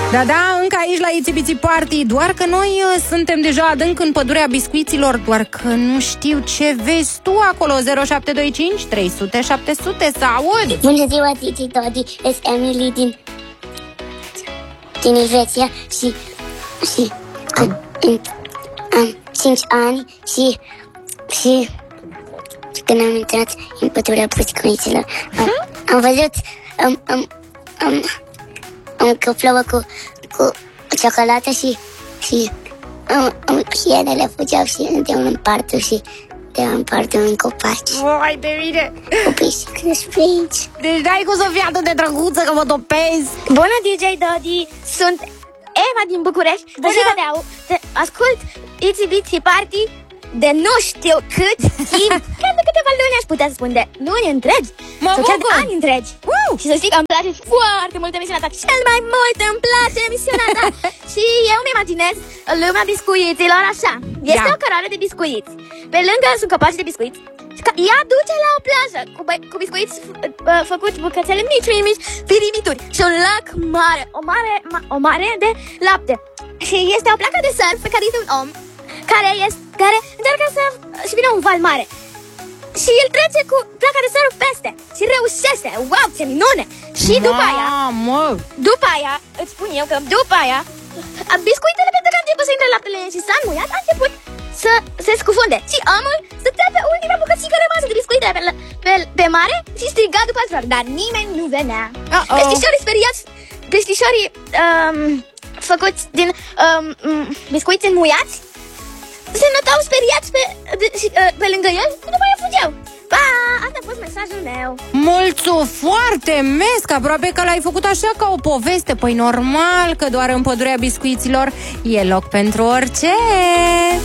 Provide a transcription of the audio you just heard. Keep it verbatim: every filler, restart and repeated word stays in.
Da, da, încă aici la Itsy Bitsy Party. Doar că noi uh, suntem deja adânc în pădurea biscuiților. Doar că nu știu ce vezi tu acolo. Zero șapte doi cinci trei sute șapte sute. Să aud. Bună ziua, Titi Todi. Este Emily din Din Elveția. Și Și Am, am cinci ani. Și Și Când am intrat în pădurea biscuiților, am, am văzut Am Am Am Am căplouă cu Cu ciocolată și Și am, am, hienele fugeau și îndeam în partul și de împartul în copaci. Vai de mine. Cu pisică de aici. Deci n-ai cum să fii atât de drăguță că mă topesc. Bună, D J Dodi! Sunt Eva din București. Bună! Te ascult Itsy Bitsy Party de nu știu cât timp. Cred de câteva luni aș putea spune. Luni întregi. Mă sau chiar de bucur. ani întregi. Uh! Și să știi că îmi place foarte mult emisiunea ta. Cel mai mult îmi place emisiunea ta. Și eu îmi imaginez lumea biscuiților așa. Este Da. o cărare de biscuiți. Pe lângă sunt copaci de biscuiți. Ea duce la o plajă cu, bă, cu biscuiți uh, făcuți bucățele mici, mici, mici, pirimituri. Și un lac mare, o mare, ma, o mare de lapte. Și este o placă de surf pe care este un om care, este, care încearcă să și vine un val mare. Și el trece cu placa de surf peste și reușește. Wow, ce minune! Și după aia, Mamă. după aia, îți spun eu că după aia biscuitele, pentru că a început să intre laptele și s-a înmuiat, a început să se scufunde. Și omul stătea pe ultima bucățică rămasă de biscuite pe, pe, pe mare și striga după altora, dar nimeni nu venea. Uh-oh. Peștișorii speriați, peștișorii um, făcuți din um, biscuiți înmuiați se notau speriați pe, de, uh, pe lângă el și după aia fugeau. Pa, asta a fost mesajul meu. Mulțu, foarte mesc. Aproape că l-ai făcut așa ca o poveste. Păi normal că doar în pădurea biscuiților e loc pentru orice.